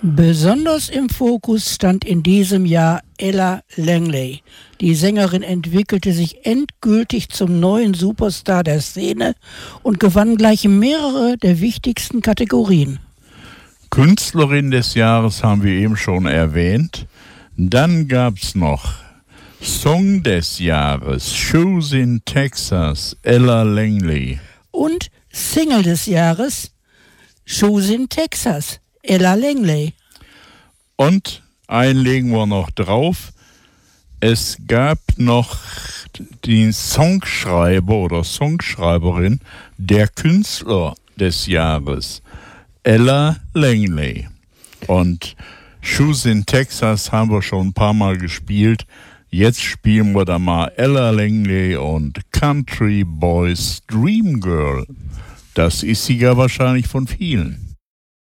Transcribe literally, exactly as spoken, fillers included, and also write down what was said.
Besonders im Fokus stand in diesem Jahr Ella Langley. Die Sängerin entwickelte sich endgültig zum neuen Superstar der Szene und gewann gleich mehrere der wichtigsten Kategorien. Künstlerin des Jahres haben wir eben schon erwähnt. Dann gab es noch Song des Jahres, Shoes in Texas, Ella Langley. Und Single des Jahres, Shoes in Texas, Ella Langley. Und einen legen wir noch drauf. Es gab noch den Songschreiber oder Songschreiberin der Künstler des Jahres, Ella Langley. Und Shoes in Texas haben wir schon ein paar Mal gespielt. Jetzt spielen wir da mal Ella Langley und Country Boys Dream Girl. Das ist sie ja wahrscheinlich von vielen.